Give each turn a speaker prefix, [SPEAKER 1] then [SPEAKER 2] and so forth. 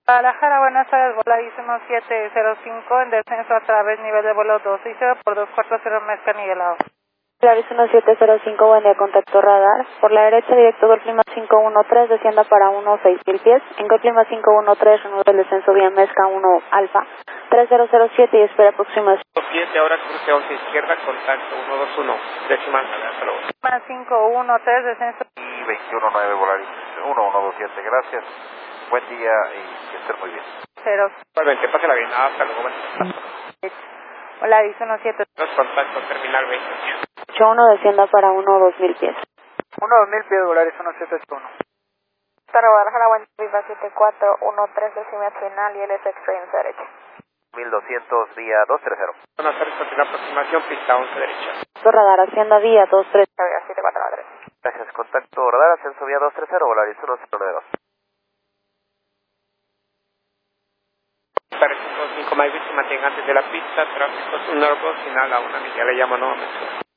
[SPEAKER 1] Guadalajara, buenas tardes, Volaris 1705 en descenso a través nivel de vuelo 260 por 240 mezcla nivelado.
[SPEAKER 2] Volaris 1705, buen día, contacto radar. Por la derecha, directo Gol Clima 513, descienda para 16.000 pies. En Gol Clima 513, renueve el descenso vía mezcla 1 alfa. 3007 y espera aproximación.
[SPEAKER 3] 7, ahora cruce 11 izquierda, contacto 121, decimal, hasta luego.
[SPEAKER 1] Clima 513, descenso.
[SPEAKER 4] Y 219 Volaris 1127, gracias. Buen día y que estén muy bien.
[SPEAKER 1] 0.
[SPEAKER 3] Igualmente, pásela bien, hasta luego. Bueno.
[SPEAKER 1] Volaris 17.
[SPEAKER 3] Nos contacto terminal 20.
[SPEAKER 2] 81, descienda para 2000 pies.
[SPEAKER 5] 2000 pies, Volaris 1781.
[SPEAKER 2] Guadalajara, buen día, Viva 7413, decimal final y LS Extreme derecha.
[SPEAKER 4] 1200 vía 230.
[SPEAKER 3] Buenas tardes, continúa aproximación, pista 11 derecha.
[SPEAKER 2] Radar, hacienda vía 23.
[SPEAKER 1] 743.
[SPEAKER 4] Gracias, contacto radar, ascenso vía 230, Volaris 1092.
[SPEAKER 3] 5 más víctimas, mantengan antes de la pista, tráfico nervioso, final a una milla, le llamo nuevamente.